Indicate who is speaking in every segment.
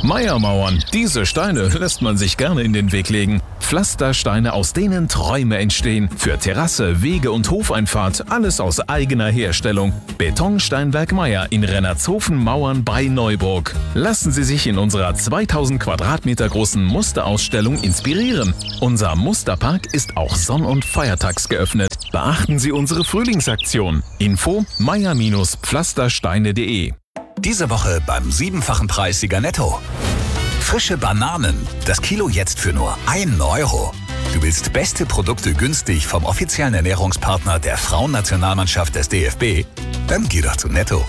Speaker 1: Meier-Mauern. Diese Steine lässt man sich gerne in den Weg legen. Pflastersteine, aus denen Träume entstehen. Für Terrasse, Wege und Hofeinfahrt, alles aus eigener Herstellung. Betonsteinwerk Meier in Rennertshofen-Mauern bei Neuburg. Lassen Sie sich in unserer 2000 Quadratmeter großen Musterausstellung inspirieren. Unser Musterpark ist auch sonn- und feiertags geöffnet. Beachten Sie unsere Frühlingsaktion. Info meier-pflastersteine.de.
Speaker 2: Diese Woche beim 7-fachen Preissieger Netto. Frische Bananen, das Kilo jetzt für nur 1 Euro. Du willst beste Produkte günstig vom offiziellen Ernährungspartner der Frauennationalmannschaft des DFB? Dann geh doch zu Netto.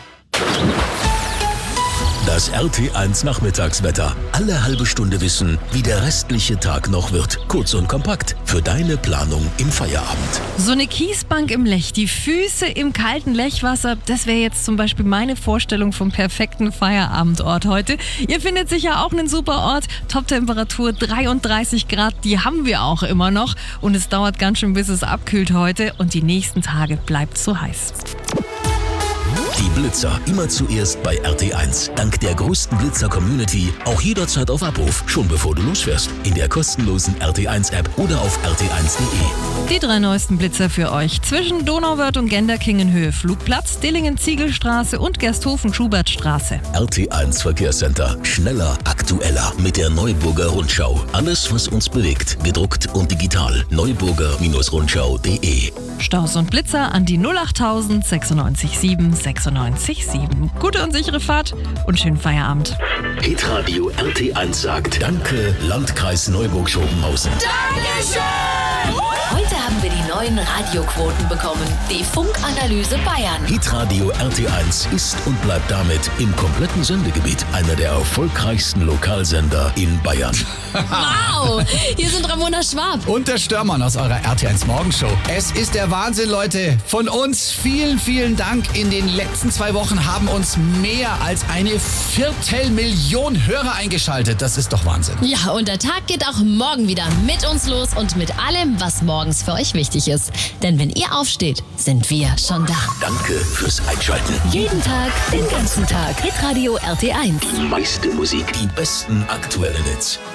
Speaker 3: Das RT1 Nachmittagswetter. Alle halbe Stunde wissen, wie der restliche Tag noch wird. Kurz und kompakt für deine Planung im Feierabend.
Speaker 4: So eine Kiesbank im Lech, die Füße im kalten Lechwasser, das wäre jetzt zum Beispiel meine Vorstellung vom perfekten Feierabendort heute. Ihr findet sicher auch einen super Ort. Toptemperatur 33 Grad, die haben wir auch immer noch. Und es dauert ganz schön, bis es abkühlt heute. Und die nächsten Tage bleibt es so heiß.
Speaker 3: Die Blitzer immer zuerst bei RT1. Dank der größten Blitzer-Community auch jederzeit auf Abruf, schon bevor du losfährst. In der kostenlosen RT1-App oder auf rt1.de.
Speaker 4: Die 3 neuesten Blitzer für euch. Zwischen Donauwörth und Genderkingenhöhe Flugplatz, Dillingen-Ziegelstraße und Gersthofen-Schubertstraße.
Speaker 3: RT1 Verkehrscenter. Schneller, aktueller mit der Neuburger Rundschau. Alles, was uns bewegt. Gedruckt und digital. Neuburger-Rundschau.de.
Speaker 4: Staus und Blitzer an die 08000 96 7 96 7. Gute und sichere Fahrt und schönen Feierabend.
Speaker 3: Hitradio RT1 sagt Danke, Landkreis Neuburg-Schopenhausen.
Speaker 5: Dankeschön! Heute haben wir die neuen Radioquoten bekommen. Die Funkanalyse Bayern.
Speaker 3: Hitradio RT1 ist und bleibt damit im kompletten Sendegebiet einer der erfolgreichsten Lokalsender in Bayern.
Speaker 5: Wow! Hier sind Ramona Schwab
Speaker 6: Und der Störmann aus eurer RT1 Morgenshow. Es ist der Wahnsinn, Leute. Von uns vielen, vielen Dank. In den letzten 2 Wochen haben uns mehr als 250.000 Hörer eingeschaltet. Das ist doch Wahnsinn.
Speaker 5: Ja, und der Tag geht auch morgen wieder mit uns los und mit allem, was morgens für euch wichtig ist. Denn wenn ihr aufsteht, sind wir schon da.
Speaker 3: Danke fürs Einschalten.
Speaker 5: Jeden Tag, den ganzen Tag. Hitradio RT1.
Speaker 3: Die meiste Musik, die besten aktuellen Hits.